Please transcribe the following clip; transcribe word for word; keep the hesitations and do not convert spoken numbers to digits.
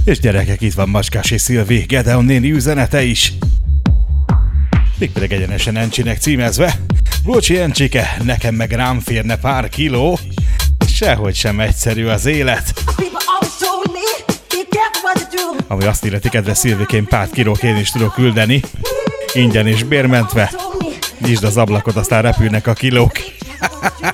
És gyerekek, itt van Macskás és Szilvi, Gedeon néni üzenete is. Mégpedig egyenesen Encsinek címezve. Bocsi Encsike, nekem meg rám férne pár kiló. Sehogy sem egyszerű az élet. Ami azt illeti, kedves Szilvikén, pár kilók én is tudok küldeni. Ingyen és bérmentve. Nyisd az ablakot, aztán repülnek a kilók.